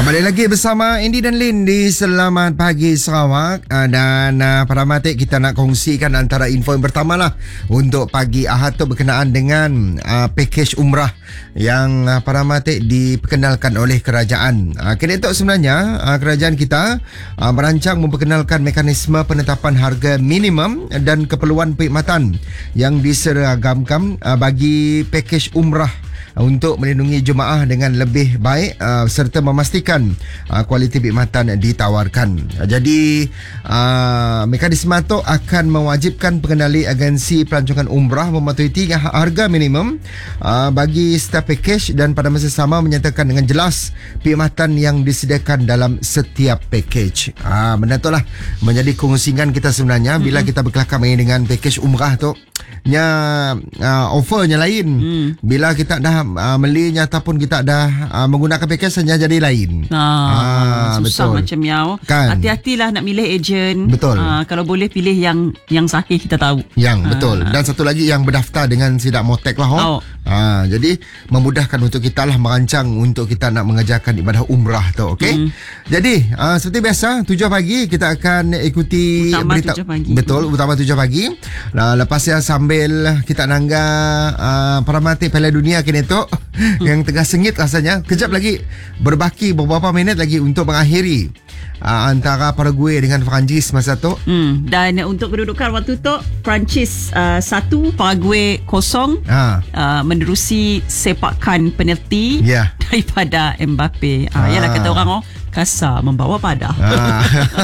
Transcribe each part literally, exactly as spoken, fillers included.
Kembali lagi bersama Andy dan Lin di Selamat Pagi Sarawak. Dan uh, para mati, kita nak kongsikan antara info yang pertama lah untuk pagi Ahad tu berkenaan dengan uh, pakej umrah yang uh, para mati diperkenalkan oleh kerajaan. Uh, kini tu sebenarnya uh, kerajaan kita uh, merancang memperkenalkan mekanisme penetapan harga minimum dan keperluan perkhidmatan yang diseragamkan uh, bagi pakej umrah untuk melindungi jemaah dengan lebih baik uh, serta memastikan uh, kualiti perkhidmatan ditawarkan. Uh, jadi uh, mekanisme itu akan mewajibkan pengendali agensi pelancongan umrah mematuhi tiga harga minimum uh, bagi setiap pakej dan pada masa sama menyatakan dengan jelas perkhidmatan yang disediakan dalam setiap pakej. Uh, benda itulah menjadi kongsian kita sebenarnya bila mm-hmm. kita berkelakar dengan pakej umrah tu. Nya uh, offernya lain. Hmm. Bila kita dah uh, belinya ataupun kita dah uh, menggunakan pakej saja jadi lain. Ah, ah, susah betul. Macam yau. Kan? Hati-hatilah nak milih ejen. Betul. Ah, kalau boleh pilih yang yang sahih kita tahu. Yang ah. betul. Dan satu lagi yang berdaftar dengan Sidak Motek lah. Oh. Ah, jadi memudahkan untuk kita lah merancang untuk kita nak mengerjakan ibadah umrah tu. Okay? Hmm. Jadi uh, seperti biasa tujuh pagi kita akan ikuti utama berita. tujuh pagi. Betul, utama tujuh pagi. Nah, lepas ya sambil kita nangga uh, Paramati Piala Dunia kini tu hmm. yang tengah sengit rasanya. Kejap lagi berbaki beberapa minit lagi untuk mengakhiri uh, antara Paraguay dengan Perancis masa tu. Hmm. Dan untuk kedudukan waktu tu Perancis uh, satu, Paraguay kosong. Ha. Uh, menerusi sepakan penalti yeah. daripada Mbappe. Ah, ha. Yalah kata orang oh kasar membawa padah. Ha.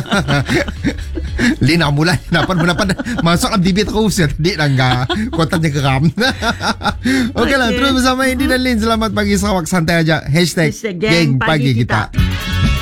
Lin nak mulai dapat mendapat masuk dalam T V terus ya tadi nangga kotanya geram. Okeylah, okay. Terus bersama Andy dan Lin. Selamat pagi Sarawak, santai aja. Hashtag, Hashtag geng pagi, pagi kita, kita.